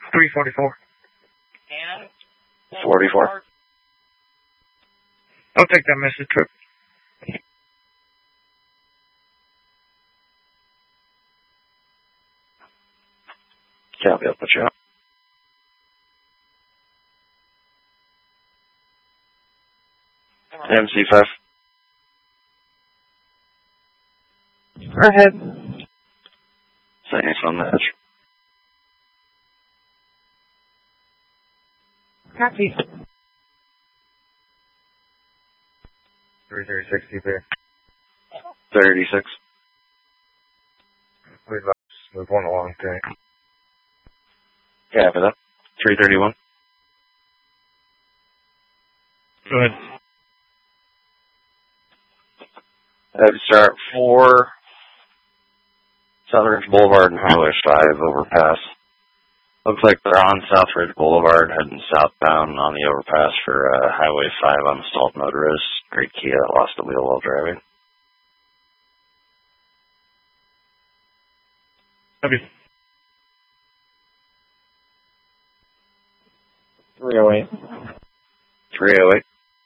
344. 44. I'll take that message trip. Copy, I'll put you up. MC5. Go ahead. Thanks on the edge. Copy. 3360 there. 36. We've won a long day. Copy that. 331. Go ahead. Start 4 Southridge Boulevard and Highway 5 overpass. Looks like they're on Southridge Boulevard heading southbound on the overpass for Highway 5 on the stalled motorist. Great Kia lost the wheel while driving. Copy. 308. 308.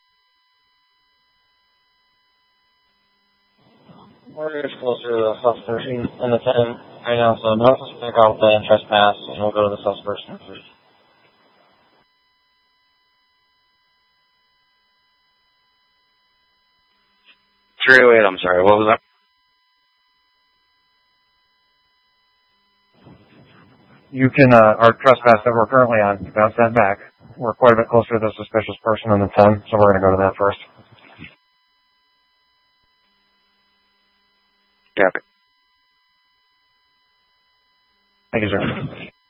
We're just closer to the suspect in the 10 right now, so no suspect out the trespass, and we'll go to the suspect first. 308, I'm sorry, what was that? You can, our trespass that we're currently on, bounce that back. We're quite a bit closer to the suspicious person on the 10, so we're going to go to that first. Copy. Thank you, sir.